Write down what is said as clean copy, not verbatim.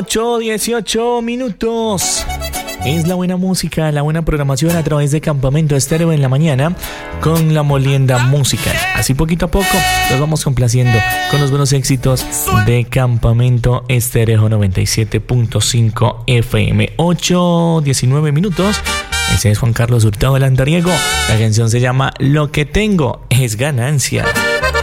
8:18 minutos. Es la buena música, la buena programación a través de Campamento Estéreo en la mañana con la molienda musical. Así poquito a poco nos vamos complaciendo con los buenos éxitos de Campamento Estéreo 97.5 FM. 8:19 minutos. Ese es Juan Carlos Hurtado del Andariego. La canción se llama Lo que tengo es ganancia.